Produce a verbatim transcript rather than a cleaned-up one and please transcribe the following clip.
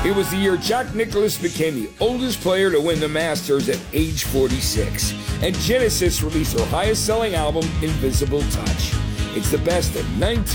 It was the year Jack Nicklaus became the oldest player to win the Masters at age forty-six, and Genesis released their highest-selling album, Invisible Touch. It's the best of nineteen